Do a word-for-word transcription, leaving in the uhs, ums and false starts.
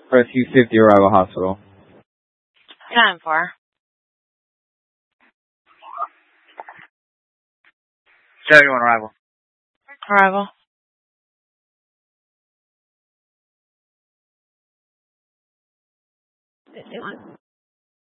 Rescue fifty, Arrival Hospital. Time for. seventy-one, Arrival. Arrival. fifty-one.